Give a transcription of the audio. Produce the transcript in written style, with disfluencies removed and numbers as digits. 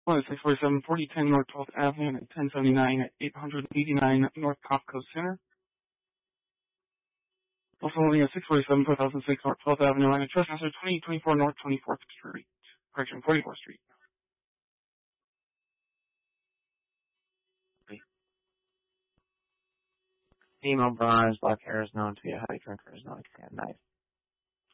One is 647 4010 North 12th Avenue and 1079 at 889 North Costco Center. Also holding at 647 4006 North 12th Avenue and trespasser 2024 North 24th Street. Correction, 44th Street. Female bronze, black hair is known to be a heavy drinker, is known to carry a knife.